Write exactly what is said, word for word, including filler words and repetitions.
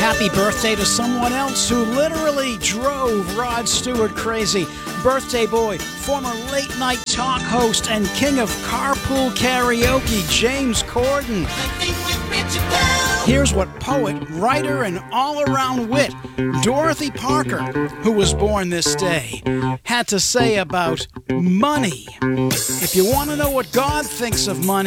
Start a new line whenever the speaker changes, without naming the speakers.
Happy birthday to someone else who literally drove Rod Stewart crazy. Birthday boy, former late-night talk host and king of carpool karaoke, James Corden. Here's what poet, writer, and all-around wit, Dorothy Parker, who was born this day, had to say about money. If you want to know what God thinks of money,